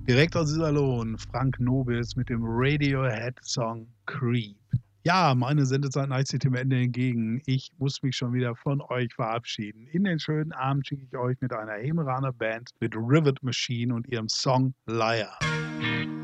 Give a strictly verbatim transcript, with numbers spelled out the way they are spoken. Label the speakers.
Speaker 1: Direkt aus Iserlohn, Frank Nobis mit dem Radiohead-Song „Creep“. Ja, meine Sendezeit neigt sich dem Ende entgegen. Ich muss mich schon wieder von euch verabschieden. In den schönen Abend schicke ich euch mit einer Hemeraner Band mit Rivet Machine und ihrem Song „Liar“.